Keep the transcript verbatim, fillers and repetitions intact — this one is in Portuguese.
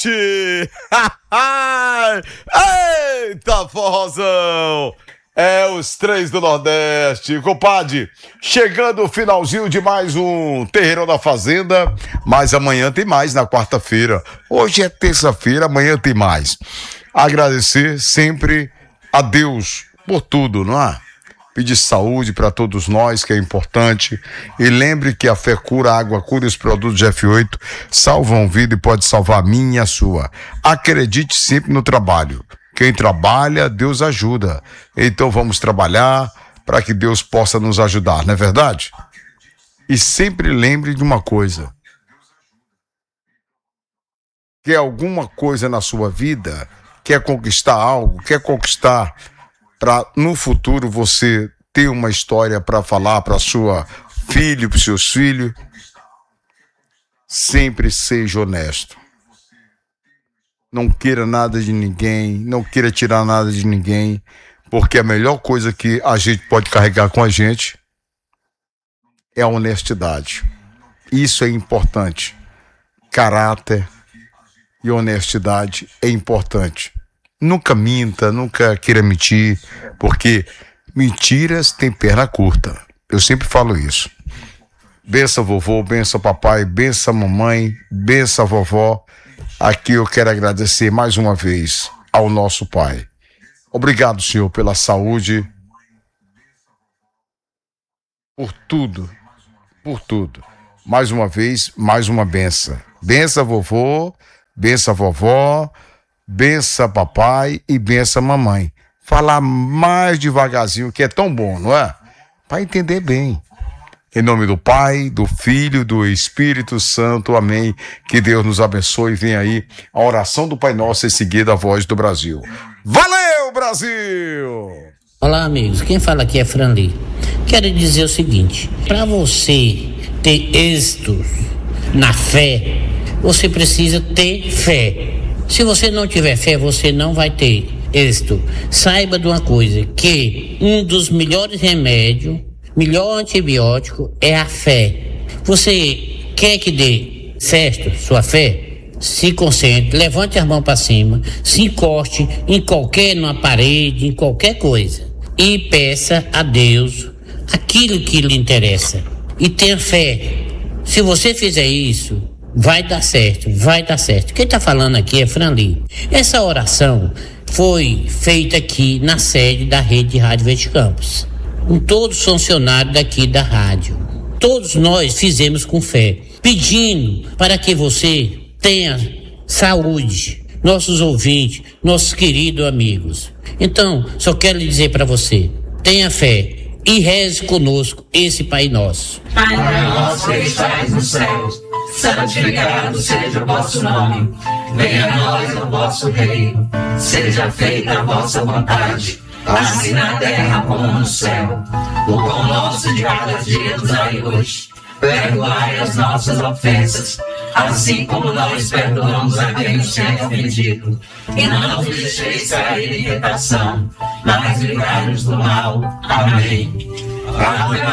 Nordeste! Eita, forrozão! É os três do Nordeste, compadre. Chegando o finalzinho de mais um Terreirão da Fazenda, mas amanhã tem mais na quarta-feira. Hoje é terça-feira, amanhã tem mais. Agradecer sempre a Deus por tudo, não é? Pedir saúde para todos nós, que é importante. E lembre que a fé cura, a água cura e os produtos F oito salvam vida e pode salvar a minha e a sua. Acredite sempre no trabalho. Quem trabalha, Deus ajuda. Então vamos trabalhar para que Deus possa nos ajudar, não é verdade? E sempre lembre de uma coisa. Quer alguma coisa na sua vida, quer conquistar algo, quer conquistar para no futuro você ter uma história para falar para sua filha, para os seus filhos, sempre seja honesto. Não queira nada de ninguém, não queira tirar nada de ninguém, porque a melhor coisa que a gente pode carregar com a gente é a honestidade. Isso é importante. Caráter e honestidade é importante. Nunca minta, nunca queira mentir, porque mentiras têm perna curta. Eu sempre falo isso. Bença vovô, bença papai, bença mamãe, bença vovó. Aqui eu quero agradecer mais uma vez ao nosso Pai. Obrigado, Senhor, pela saúde, por tudo, por tudo. Mais uma vez, mais uma benção. Bença vovô, bença vovó, bença papai e bença mamãe. Falar mais devagarzinho, que é tão bom, não é? Para entender bem. Em nome do Pai, do Filho, do Espírito Santo, amém. Que Deus nos abençoe. Vem aí a oração do Pai Nosso, em seguida a voz do Brasil. Valeu, Brasil! Olá, amigos. Quem fala aqui é Franli. Quero dizer o seguinte: para você ter êxito na fé, você precisa ter fé. Se você não tiver fé, você não vai ter êxito. Saiba de uma coisa, que um dos melhores remédios, melhor antibiótico é a fé. Você quer que dê certo sua fé? Se concentre, levante as mãos para cima, se encoste em qualquer, numa parede, em qualquer coisa, e peça a Deus aquilo que lhe interessa. E tenha fé. Se você fizer isso, vai dar certo, vai dar certo. Quem está falando aqui é Franli. Essa oração foi feita aqui na sede da Rede de Rádio Verde Campos, com todos os funcionários daqui da rádio. Todos nós fizemos com fé, pedindo para que você tenha saúde, nossos ouvintes, nossos queridos amigos. Então, só quero dizer para você, tenha fé e reze conosco esse Pai Nosso. Pai nosso que estais nos céus, santificado seja o vosso nome. Venha a nós o vosso reino, seja feita a vossa vontade, assim na terra como no céu. O pão nosso de cada dia nos dai hoje. Perdoai as nossas ofensas, assim como nós perdoamos a quem nos tem ofendido. E não nos deixeis cair em tentação, mas livrai-nos do mal. Amém. Ave